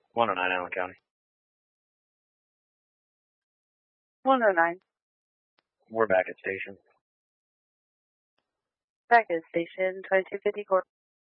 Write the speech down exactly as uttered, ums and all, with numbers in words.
one oh nine Allen County. one oh nine. We're back at station. Back at station, twenty-two fifty Court.